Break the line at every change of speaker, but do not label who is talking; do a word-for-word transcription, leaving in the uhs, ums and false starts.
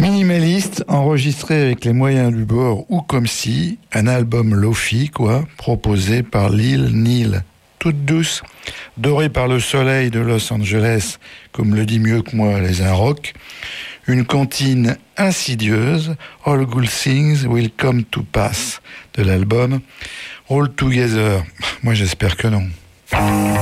Minimaliste, enregistré avec les moyens du bord ou comme si, un album lofi, quoi, proposé par Lil Neal. Toute douce, dorée par le soleil de Los Angeles, comme le dit mieux que moi les Inrocks, une comptine insidieuse, All Good Things Will Come to Pass, de l'album All Together. Moi j'espère que non.